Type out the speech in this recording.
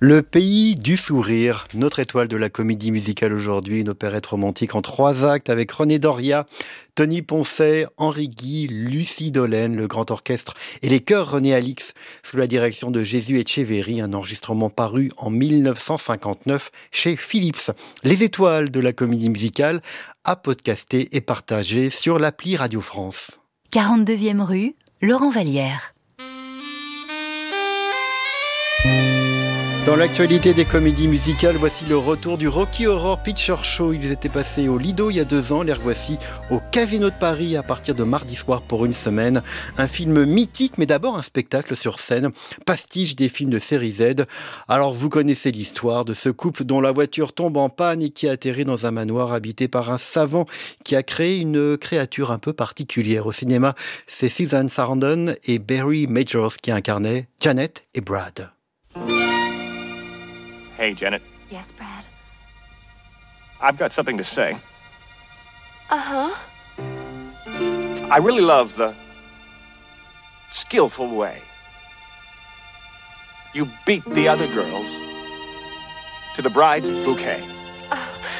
Le pays du sourire, notre étoile de la comédie musicale aujourd'hui, une opérette romantique en 3 actes avec René Doria, Tony Poncet, Henri Guy, Lucie Dolène, le grand orchestre et les chœurs René Alix sous la direction de Jésus Etcheverry, un enregistrement paru en 1959 chez Philips. Les étoiles de la comédie musicale à podcaster et partager sur l'appli Radio France. 42e rue, Laurent Vallière. Dans l'actualité des comédies musicales, voici le retour du Rocky Horror Picture Show. Ils étaient passés au Lido il y a 2 ans, les revoici au Casino de Paris à partir de mardi soir pour une semaine. Un film mythique, mais d'abord un spectacle sur scène, pastiche des films de série Z. Alors vous connaissez l'histoire de ce couple dont la voiture tombe en panne et qui atterrit dans un manoir habité par un savant qui a créé une créature un peu particulière. Au cinéma, c'est Susan Sarandon et Barry Majors qui incarnaient Janet et Brad. Hey, Janet. Yes, Brad? I've got something to say. Uh-huh. I really love the skillful way you beat the other girls to the bride's bouquet.